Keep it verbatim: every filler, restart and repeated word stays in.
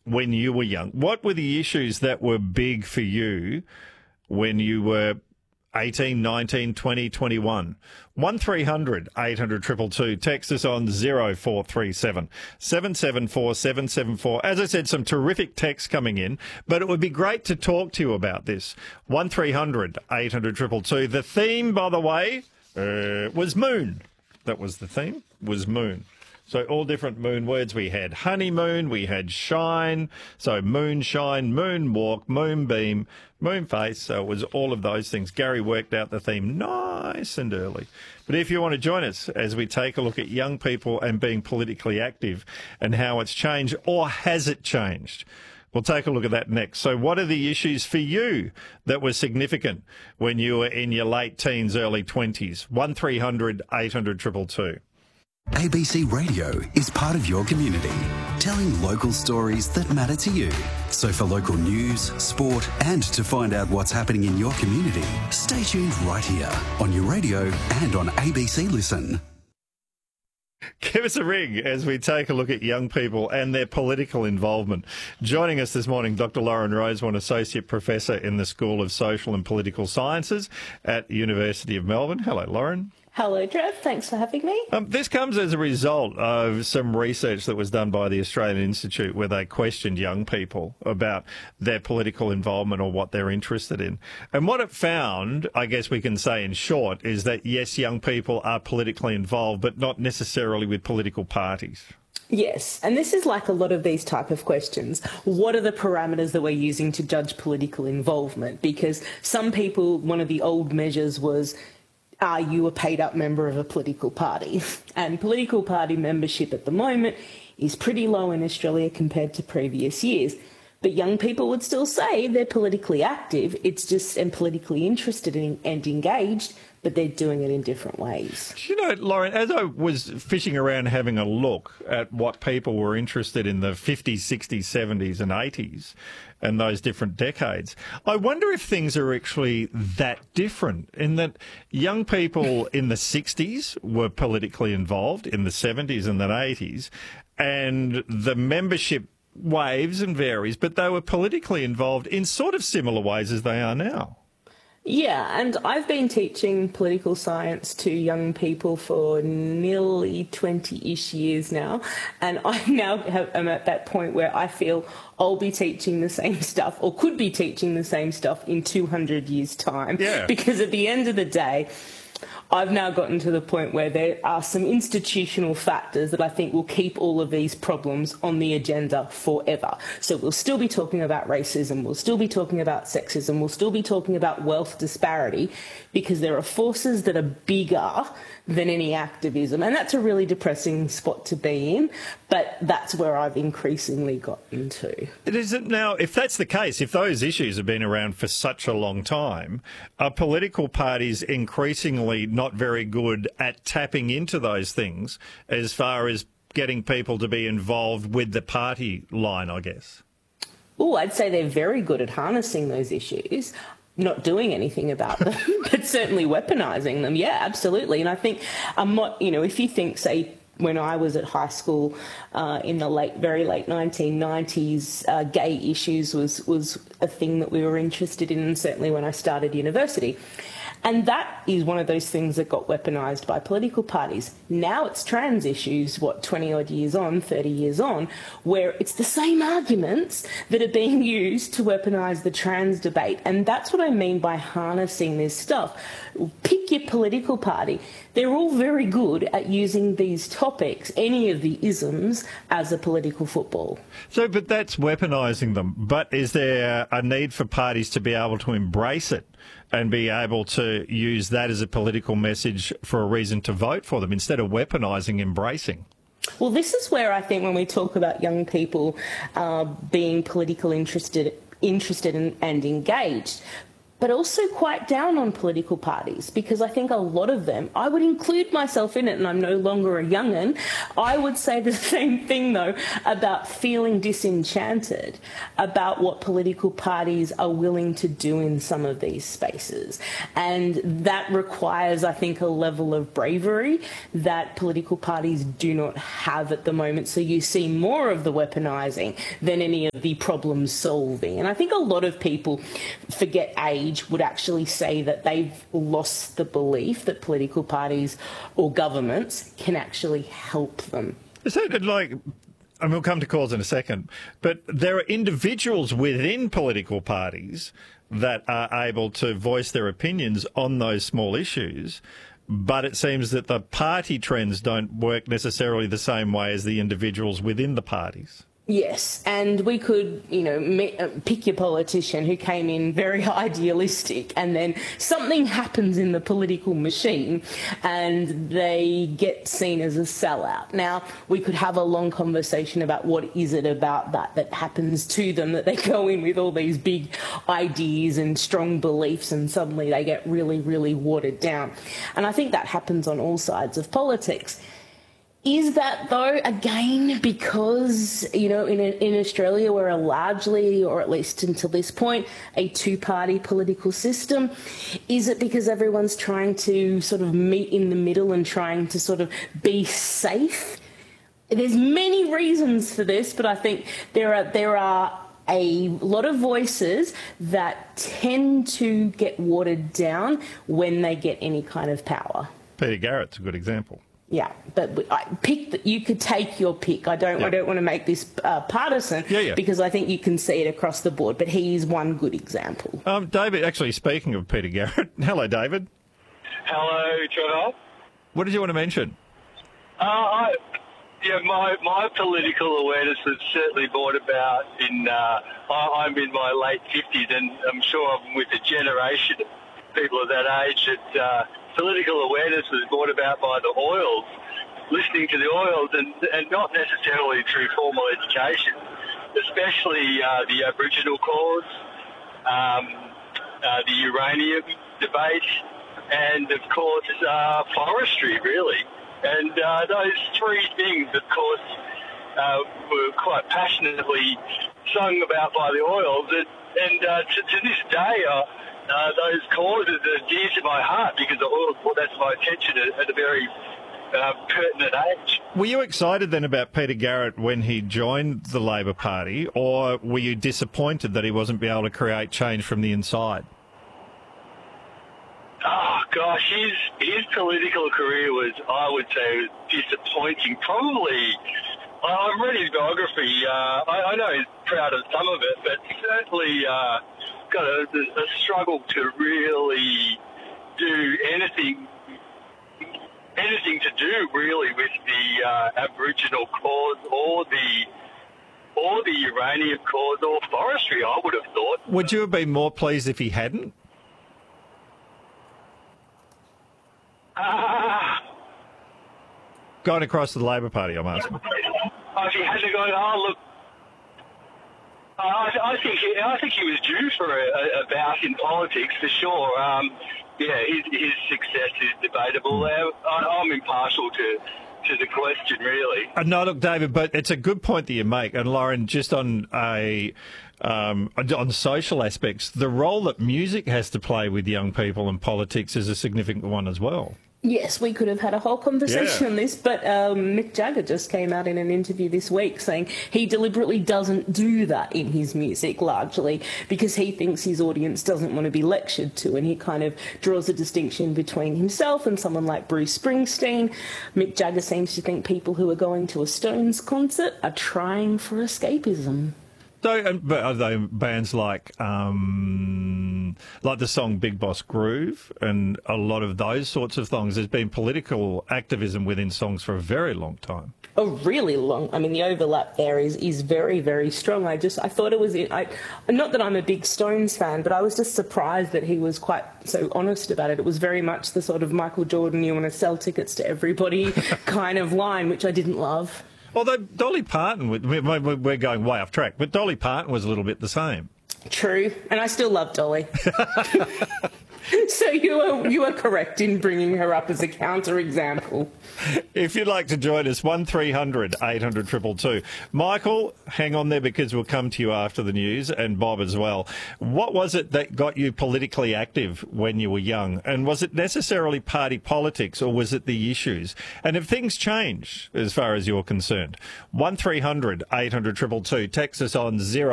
when you were young? What were the issues that were big for you when you were eighteen, nineteen, twenty, twenty-one? one three hundred eight hundred two two two. Text us on zero four three seven seven seven four seven seven four. As I said, some terrific texts coming in, but it would be great to talk to you about this. one three hundred eight hundred two two two. The theme, by the way, uh, was moon. That was the theme, was moon. So all different moon words. We had honeymoon, we had shine, so moonshine, moonwalk, moonbeam, moonface. So it was all of those things. Gary worked out the theme nice and early. But if you want to join us as we take a look at young people and being politically active and how it's changed, or has it changed? We'll take a look at that next. So what are the issues for you that were significant when you were in your late teens, early twenties? one three hundred eight hundred two two two. A B C Radio is part of your community, telling local stories that matter to you. So for local news, sport, and to find out what's happening in your community, stay tuned right here on your radio and on A B C Listen. Give us a ring as we take a look at young people and their political involvement. Joining us this morning, Doctor Lauren Rosewarne, Associate Professor in the School of Social and Political Sciences at the University of Melbourne. Hello, Lauren. Hello, Trev. Thanks for having me. Um, this comes as a result of some research that was done by the Australian Institute where they questioned young people about their political involvement or what they're interested in. And what it found, I guess we can say in short, is that, yes, young people are politically involved, but not necessarily with political parties. Yes, and this is like a lot of these type of questions. What are the parameters that we're using to judge political involvement? Because some people, one of the old measures was, are you a paid-up member of a political party? And political party membership at the moment is pretty low in Australia compared to previous years. But young people would still say they're politically active, it's just and politically interested in, and engaged, but they're doing it in different ways. You know, Lauren, as I was fishing around having a look at what people were interested in the fifties, sixties, seventies and eighties and those different decades, I wonder if things are actually that different in that young people in the sixties were politically involved, in the seventies and the eighties, and the membership waves and varies, but they were politically involved in sort of similar ways as they are now. Yeah, and I've been teaching political science to young people for nearly twenty-ish years now, and I now have, am at that point where I feel I'll be teaching the same stuff, or could be teaching the same stuff in two hundred years' time. Yeah. Because at the end of the day, I've now gotten to the point where there are some institutional factors that I think will keep all of these problems on the agenda forever. So we'll still be talking about racism, we'll still be talking about sexism, we'll still be talking about wealth disparity, because there are forces that are bigger than any activism. And that's a really depressing spot to be in, but that's where I've increasingly gotten to. It isn't now, if that's the case, if those issues have been around for such a long time, are political parties increasingly not very good at tapping into those things as far as getting people to be involved with the party line, I guess? Oh, I'd say they're very good at harnessing those issues. Not doing anything about them, but certainly weaponising them. Yeah, absolutely. And I think, um, what, you know, if you think, say, when I was at high school uh, in the late, very late nineteen nineties, uh, gay issues was, was a thing that we were interested in, and certainly when I started university. And that is one of those things that got weaponised by political parties. Now it's trans issues, what, twenty-odd years on, thirty years on, where it's the same arguments that are being used to weaponise the trans debate. And that's what I mean by harnessing this stuff. Pick your political party. They're all very good at using these topics, any of the isms, as a political football. So, but that's weaponising them. But is there a need for parties to be able to embrace it and be able to use that as a political message for a reason to vote for them instead of weaponising, embracing? Well, this is where I think when we talk about young people uh, being politically interested, interested in, and engaged, but also quite down on political parties, because I think a lot of them, I would include myself in it, and I'm no longer a young'un, I would say the same thing, though, about feeling disenchanted about what political parties are willing to do in some of these spaces. And that requires, I think, a level of bravery that political parties do not have at the moment. So you see more of the weaponising than any of the problem solving. And I think a lot of people, forget age, would actually say that they've lost the belief that political parties or governments can actually help them. Is that like, and we'll come to cause in a second, but there are individuals within political parties that are able to voice their opinions on those small issues, but it seems that the party trends don't work necessarily the same way as the individuals within the parties. Yes, and we could, you know, pick your politician who came in very idealistic, and then something happens in the political machine and they get seen as a sellout. Now, we could have a long conversation about what is it about that that happens to them, that they go in with all these big ideas and strong beliefs and suddenly they get really, really watered down. And I think that happens on all sides of politics. Is that, though, again, because, you know, in, in Australia we're a largely, or at least until this point, a two-party political system? Is it because everyone's trying to sort of meet in the middle and trying to sort of be safe? There's many reasons for this, but I think there are there are a lot of voices that tend to get watered down when they get any kind of power. Peter Garrett's a good example. Yeah, but I pick the, you could take your pick. I don't. Yeah. I don't want to make this uh, partisan, yeah, yeah. because I think you can see it across the board. But he is one good example. Um, David, actually, speaking of Peter Garrett, hello, David. Hello, Trevor. What did you want to mention? Uh, I, yeah, my my political awareness was certainly brought about in. Uh, I, I'm in my late fifties, and I'm sure I'm with a generation of people of that age that. Uh, Political awareness was brought about by the Oils, listening to the Oils, and, and not necessarily through formal education, especially uh, the Aboriginal cause, um, uh, the uranium debate, and of course uh, forestry, really. And uh, those three things, of course, uh, were quite passionately sung about by the Oils, and, and uh, to, to this day, uh, Uh, those causes are dear to my heart because the oil brought that to my attention at, at a very uh, pertinent age. Were you excited then about Peter Garrett when he joined the Labor Party, or were you disappointed that he wasn't be able to create change from the inside? Oh, gosh, his, his political career was, I would say, was disappointing. Probably, I've read his biography. Uh, I, I know he's proud of some of it, but certainly... Uh, got a, a struggle to really do anything anything to do really with the uh, Aboriginal cause or the or the uranium cause or forestry, I would have thought. Would you have been more pleased if he hadn't? Uh, Gone across to the Labor Party, I'm asking. If he hadn't gone, oh, look, I, I think he, I think he was due for a, a bout in politics for sure. Um, yeah, his, his success is debatable. Uh, I, I'm impartial to to the question, really. Uh, no, look, David, but it's a good point that you make. And Lauren, just on a um, on social aspects, the role that music has to play with young people and politics is a significant one as well. Yes, we could have had a whole conversation yeah. on this, but um, Mick Jagger just came out in an interview this week saying he deliberately doesn't do that in his music, largely because he thinks his audience doesn't want to be lectured to, and he kind of draws a distinction between himself and someone like Bruce Springsteen. Mick Jagger seems to think people who are going to a Stones concert are trying for escapism. So, but are they bands like um, like the song Big Boss Groove and a lot of those sorts of songs? There's been political activism within songs for a very long time. A really long. I mean, the overlap there is, is very, very strong. I just I thought it was I, not that I'm a big Stones fan, but I was just surprised that he was quite so honest about it. It was very much the sort of Michael Jordan, you want to sell tickets to everybody kind of line, which I didn't love. Although Dolly Parton, we're going way off track, but Dolly Parton was a little bit the same. True, and I still love Dolly. So you are you are correct in bringing her up as a counterexample. If you'd like to join us, one three hundred eight hundred two two two. Michael, hang on there because we'll come to you after the news, and Bob as well. What was it that got you politically active when you were young? And was it necessarily party politics, or was it the issues? And have things changed as far as you're concerned? one three hundred eight hundred two two two. Text us on zero.